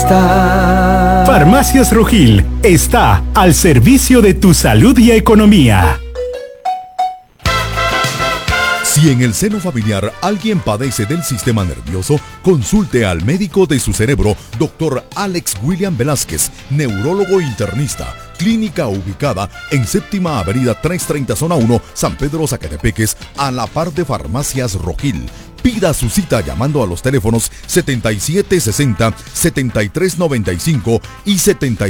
está. Farmacias Rojil está al servicio de tu salud y economía. Si en el seno familiar alguien padece del sistema nervioso, consulte al médico de su cerebro, Dr. Alex William Velázquez, neurólogo internista. Clínica ubicada en Séptima Avenida 330 Zona 1, San Pedro Zacatepeques, a la par de Farmacias Rojil. Pida su cita llamando a los teléfonos 7760-7395 y 77